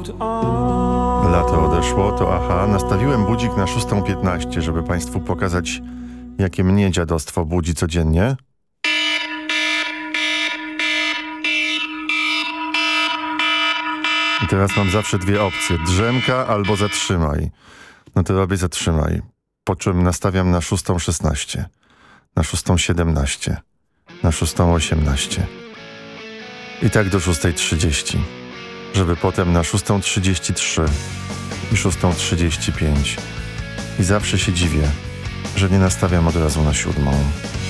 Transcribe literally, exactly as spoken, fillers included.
Lato odeszło, to aha. Nastawiłem budzik na szósta piętnaście, żeby Państwu pokazać, jakie mnie dziadostwo budzi codziennie. I teraz mam zawsze dwie opcje. Drzemka albo zatrzymaj. No to robię zatrzymaj. Po czym nastawiam na szósta szesnaście, na szósta siedemnaście, na szósta osiemnaście. I tak do szósta trzydzieści. Żeby potem na szósta trzydzieści trzy i szósta trzydzieści pięć. I zawsze się dziwię, że nie nastawiam od razu na siódmą.